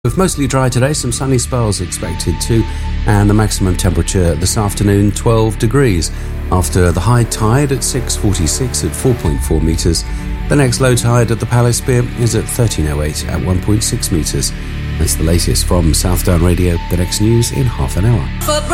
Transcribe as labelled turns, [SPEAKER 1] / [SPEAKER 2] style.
[SPEAKER 1] With mostly dry today, some sunny spells expected too, and the maximum temperature this afternoon 12 degrees. After the high tide at 6:46 at 4.4 metres, the next low tide at the Palace Pier is at 13:08 at 1.6 metres. That's the latest from Southdown Radio. The next news in half an hour.